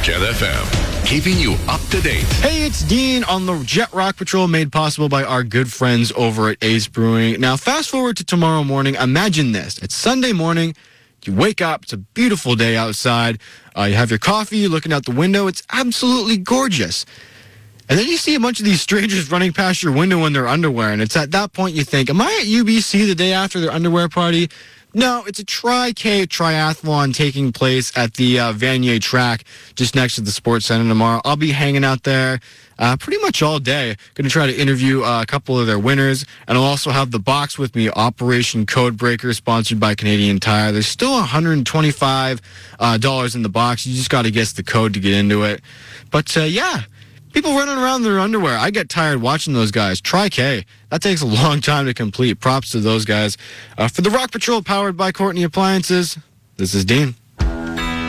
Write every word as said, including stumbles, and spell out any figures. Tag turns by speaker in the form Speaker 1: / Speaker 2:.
Speaker 1: Jet F M, keeping you up to date.
Speaker 2: Hey, it's Dean on the Jet Rock Patrol, made possible by our good friends over at Ace Brewing. Now, fast forward to tomorrow morning. Imagine this. It's Sunday morning. You wake up. It's a beautiful day outside. Uh, you have your coffee. You're looking out the window. It's absolutely gorgeous. And then you see a bunch of these strangers running past your window in their underwear. And it's at that point you think, am I at U B C the day after their underwear party? No, it's a Tri-K triathlon taking place at the uh, Vanier track just next to the Sports Center tomorrow. I'll be hanging out there uh, pretty much all day. Going to try to interview uh, a couple of their winners. And I'll also have the box with me, Operation Codebreaker, sponsored by Canadian Tire. There's still one hundred twenty-five dollars uh, in the box. You just got to guess the code to get into it. But, uh, yeah. People running around in their underwear. I get tired watching those guys. Tri-K. That takes a long time to complete. Props to those guys. Uh, for the Rock Patrol, powered by Courtney Appliances, this is Dean.